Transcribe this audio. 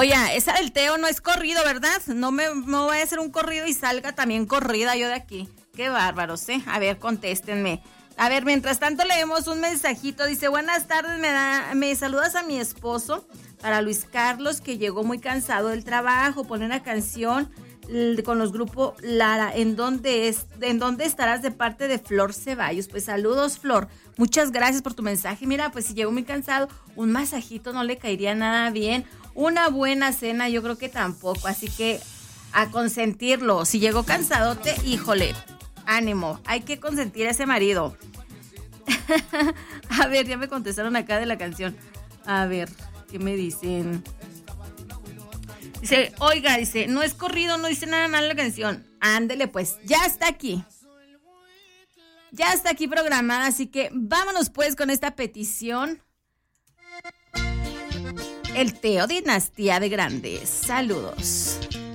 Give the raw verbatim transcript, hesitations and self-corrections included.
Oye, esa del Teo no es corrido, ¿verdad? No me no voy a hacer un corrido y salga también corrida yo de aquí. Qué bárbaros, ¿eh? A ver, contéstenme. A ver, mientras tanto leemos un mensajito. Dice, buenas tardes, me, da, me saludas a mi esposo, para Luis Carlos, que llegó muy cansado del trabajo. Pone una canción con los grupos Lara, ¿en dónde es? ¿En dónde estarás? De parte de Flor Ceballos. Pues saludos, Flor. Muchas gracias por tu mensaje. Mira, pues si llegó muy cansado, un masajito no le caería nada bien. Una buena cena yo creo que tampoco. Así que a consentirlo. Si llegó cansadote, híjole, ánimo. Hay que consentir a ese marido. A ver, ya me contestaron acá de la canción. A ver, ¿qué me dicen? Dice, oiga, dice, no es corrido, no dice nada mal la canción. Ándele pues, ya está aquí. Ya está aquí programada, así que vámonos pues con esta petición. El Teo, Dinastía de Grandes. Saludos.